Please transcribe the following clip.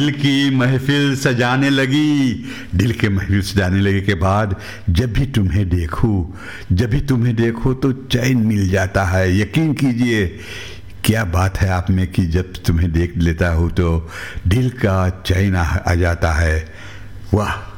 दिल की महफिल सजाने लगी, दिल के महफिल सजाने लगे के बाद जब भी तुम्हें देखूं तो चैन मिल जाता है। यकीन कीजिए क्या बात है आप में कि जब तुम्हें देख लेता हूँ तो दिल का चैन आ जाता है। वाह।